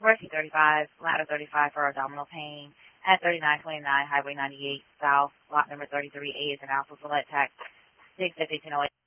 Mercy 35, ladder 35 for abdominal pain. At 3929 Highway 98 South, lot number 33A is an Alpha Select Tax 65208.